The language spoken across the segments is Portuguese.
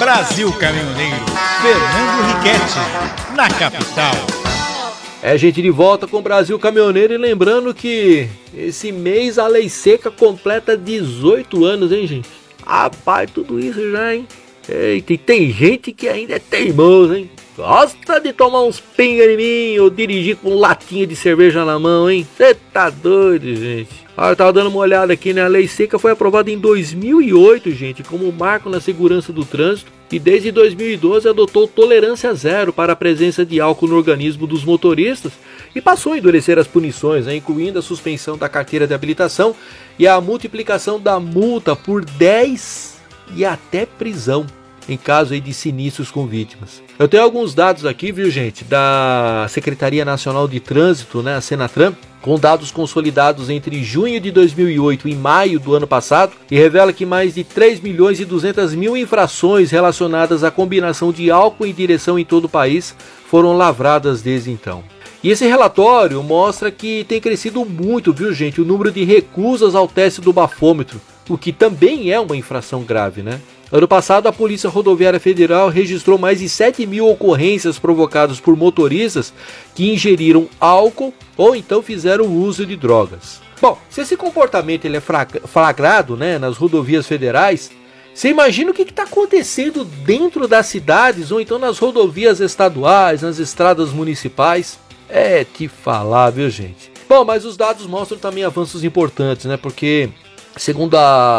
Brasil Caminhoneiro, Fernando Riquetti, na capital. Gente, de volta com o Brasil Caminhoneiro, e lembrando que esse mês a lei seca completa 18 anos, hein, gente? Rapaz, tudo isso já, hein? Eita, e tem gente que ainda é teimoso, hein? Gosta de tomar uns pinga em mim ou dirigir com latinha de cerveja na mão, hein? Você tá doido, gente? Eu tava dando uma olhada aqui, né? A lei seca foi aprovada em 2008, gente, como marco na segurança do trânsito, e desde 2012 adotou tolerância zero para a presença de álcool no organismo dos motoristas e passou a endurecer as punições, né? Incluindo a suspensão da carteira de habilitação e a multiplicação da multa por 10 e até prisão em caso aí de sinistros com vítimas. Eu tenho alguns dados aqui, viu, gente, da Secretaria Nacional de Trânsito, né, a Senatran, com dados consolidados entre junho de 2008 e maio do ano passado, e revela que mais de 3.200.000 infrações relacionadas à combinação de álcool e direção em todo o país foram lavradas desde então. E esse relatório mostra que tem crescido muito, viu, gente, o número de recusas ao teste do bafômetro, o que também é uma infração grave, né? Ano passado, a Polícia Rodoviária Federal registrou mais de 7.000 ocorrências provocadas por motoristas que ingeriram álcool ou então fizeram uso de drogas. Bom, se esse comportamento ele é flagrado, né, nas rodovias federais, você imagina o que está acontecendo dentro das cidades ou então nas rodovias estaduais, nas estradas municipais? É te falar, viu, gente? Bom, mas os dados mostram também avanços importantes, né, porque segundo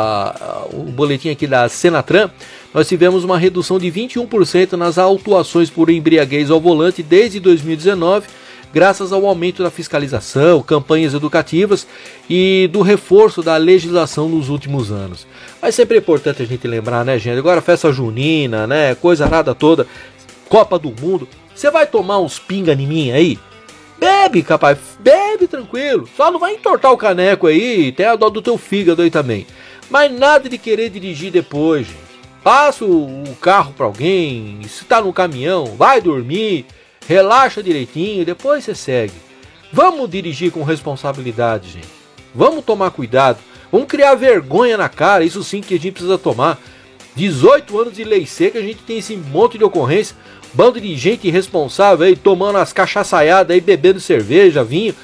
o boletim aqui da Senatran, nós tivemos uma redução de 21% nas autuações por embriaguez ao volante desde 2019, graças ao aumento da fiscalização, campanhas educativas e do reforço da legislação nos últimos anos. Mas sempre é importante a gente lembrar, né, gente? Agora festa junina, né, coisa arada toda, Copa do Mundo, você vai tomar uns pinga em mim aí? Bebe, capaz, bebe tranquilo, só não vai entortar o caneco aí, tem a dó do teu fígado aí também. Mas nada de querer dirigir depois, gente. Passa o carro pra alguém, se tá no caminhão, vai dormir, relaxa direitinho, depois você segue. Vamos dirigir com responsabilidade, gente. Vamos tomar cuidado, vamos criar vergonha na cara, isso sim que a gente precisa tomar. 18 anos de lei seca, a gente tem esse monte de ocorrência. Bando de gente irresponsável aí, tomando as cachaçaiadas aí, bebendo cerveja, vinho.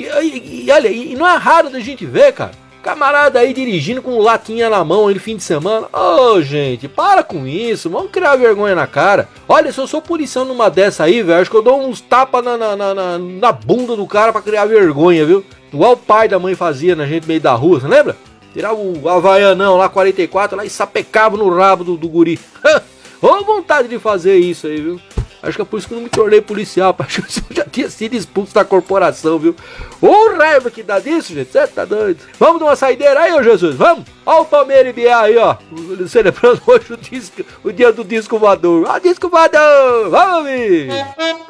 E olha, e não é raro da gente ver, cara. Camarada aí dirigindo com latinha na mão aí no fim de semana. Ô, gente, para com isso. Vamos criar vergonha na cara. Olha, se eu sou policial numa dessa aí, velho, acho que eu dou uns tapas na bunda do cara pra criar vergonha, viu? Igual o pai da mãe fazia na gente meio da rua, você lembra? Tirava o havaianão lá, 44, lá e sapecava no rabo do guri. Ô, vontade de fazer isso aí, viu? Acho que é por isso que eu não me tornei policial, acho que eu já tinha sido expulso da corporação, viu? Ô, raiva que dá disso, gente, você tá doido? Vamos dar uma saideira aí, ô Jesus, vamos? Ó o Palmeiras e Biá aí, ó, celebrando hoje o dia do disco voador. Ó, disco voador, vamos, amigo!